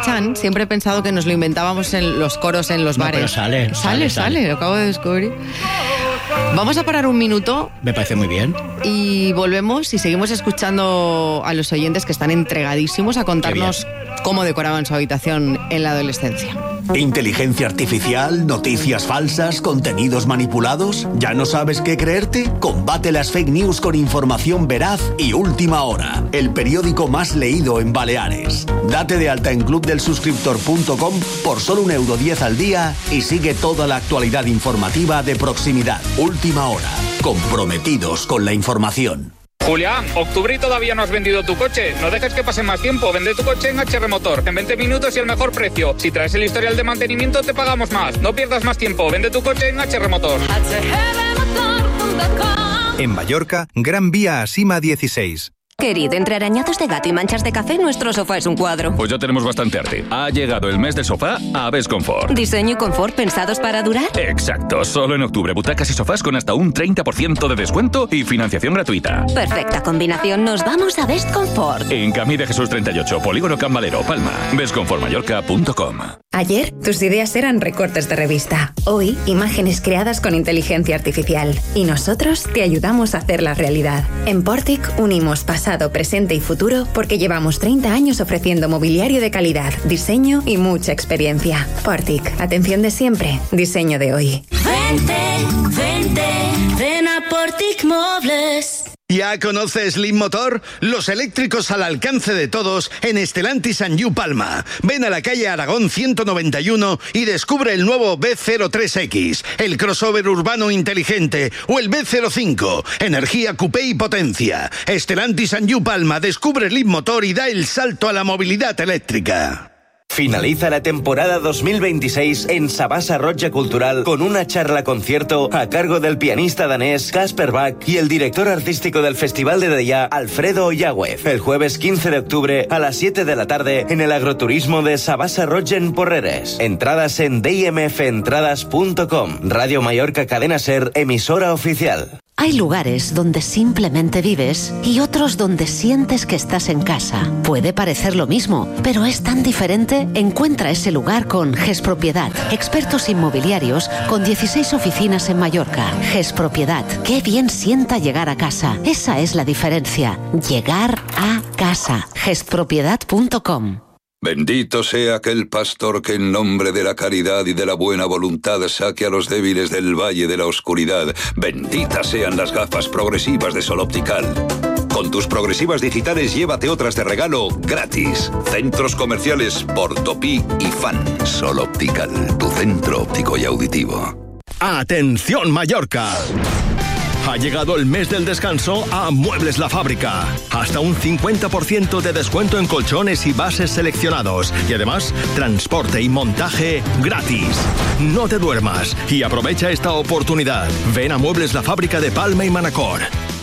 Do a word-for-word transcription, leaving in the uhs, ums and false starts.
Chan siempre he pensado que nos lo inventábamos en los coros en los No, bares. pero sale, sale, sale, sale, sale. lo acabo de descubrir. Vamos a parar un minuto Me parece muy bien. y volvemos y seguimos escuchando a los oyentes que están entregadísimos a contarnos cómo decoraban su habitación en la adolescencia. ¿Inteligencia artificial? ¿Noticias falsas? ¿Contenidos manipulados? ¿Ya no sabes qué creerte? Combate las fake news con información veraz y Última Hora, el periódico más leído en Baleares. Date de alta en club del suscriptor punto com por solo un euro diez al día y sigue toda la actualidad informativa de proximidad. Última Hora, comprometidos con la información. Julián, octubre y todavía no has vendido tu coche. No dejes que pase más tiempo. Vende tu coche en H R Motor. En veinte minutos y el mejor precio. Si traes el historial de mantenimiento, te pagamos más. No pierdas más tiempo. Vende tu coche en H R Motor. En Mallorca, Gran Vía a Sima dieciséis. Querido, entre arañazos de gato y manchas de café, nuestro sofá es un cuadro. Pues ya tenemos bastante arte. Ha llegado el mes del sofá a Best Comfort. ¿Diseño y confort pensados para durar? Exacto. Solo en octubre, butacas y sofás con hasta un treinta por ciento de descuento y financiación gratuita. Perfecta combinación. Nos vamos a Best Comfort. En Camí de Jesús treinta y ocho, Polígono Can Valero, Palma. best comfort mallorca punto com. Ayer, tus ideas eran recortes de revista. Hoy, imágenes creadas con inteligencia artificial. Y nosotros te ayudamos a hacerla realidad. En Portic unimos pasado, presente y futuro porque llevamos treinta años ofreciendo mobiliario de calidad, diseño y mucha experiencia. Portic, atención de siempre, diseño de hoy. Vente, vente, ven a Portic Mobles. ¿Ya conoces Leap Motor? Los eléctricos al alcance de todos en Stellantis and You Palma. Ven a la calle Aragón ciento noventa y uno y descubre el nuevo B cero tres X, el crossover urbano inteligente, o el B cero cinco, energía coupé y potencia. Stellantis and You Palma descubre Leap Motor y da el salto a la movilidad eléctrica. Finaliza la temporada dos mil veintiséis en Sabasa Roja Cultural con una charla concierto a cargo del pianista danés Kasper Bach y el director artístico del Festival de Deià, Alfredo Yagüez, el jueves quince de octubre a las siete de la tarde en el agroturismo de Sabasa Roja en Porreres. Entradas en d m f entradas punto com. Radio Mallorca Cadena Ser, emisora oficial. Hay lugares donde simplemente vives y otros donde sientes que estás en casa. Puede parecer lo mismo, pero es tan diferente. Encuentra ese lugar con Gespropiedad. Expertos inmobiliarios con dieciséis oficinas en Mallorca. Gespropiedad. Qué bien sienta llegar a casa. Esa es la diferencia. Llegar a casa. gespropiedad punto com. Bendito sea aquel pastor que en nombre de la caridad y de la buena voluntad saque a los débiles del valle de la oscuridad. Benditas sean las gafas progresivas de Sol Optical. Con tus progresivas digitales llévate otras de regalo gratis. Centros comerciales Portopí y Fan. Sol Optical, tu centro óptico y auditivo. ¡Atención Mallorca! Ha llegado el mes del descanso a Muebles La Fábrica. Hasta un cincuenta por ciento de descuento en colchones y bases seleccionados. Y además, transporte y montaje gratis. No te duermas y aprovecha esta oportunidad. Ven a Muebles La Fábrica de Palma y Manacor.